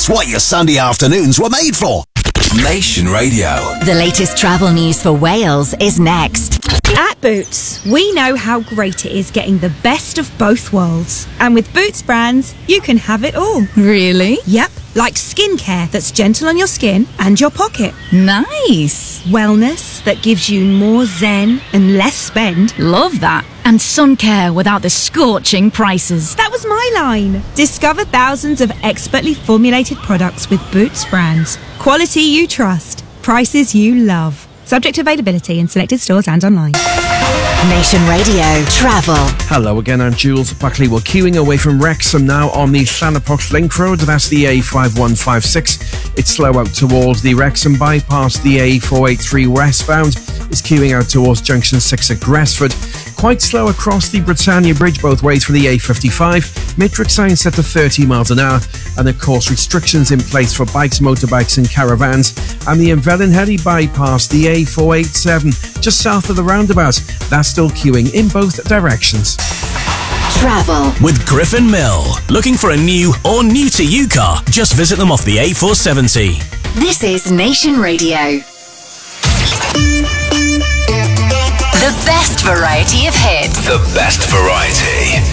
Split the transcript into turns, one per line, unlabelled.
what your Sunday afternoons were made for. Nation Radio.
The latest travel news for Wales is next.
At Boots, we know how great it is getting the best of both worlds. And with Boots brands, you can have it all.
Really?
Yep, like skincare that's gentle on your skin and your pocket.
Nice.
Wellness that gives you more zen and less spend.
Love that. And sun care without the scorching prices.
That was my line. Discover thousands of expertly formulated products with Boots brands. Quality you trust. Prices you love. Subject to availability in selected stores and online.
Nation Radio Travel.
Hello again, I'm Jules Buckley. We're queuing away from Wrexham now on the Llanapoll Link Road. That's the A5156. It's slow out towards the Wrexham bypass. The A483 westbound is queuing out towards Junction 6 at Gresford. Quite slow across the Britannia Bridge both ways for the A55. Matrix sign set to 30 miles an hour. And of course, restrictions in place for bikes, motorbikes and caravans. And the Invelinheddy bypass, the A487, just south of the roundabout. That's still queuing in both directions.
Travel
with Griffin Mill. Looking for a new or new to you car? Just visit them off the A470.
This is Nation Radio. The best variety of hits.
The best variety.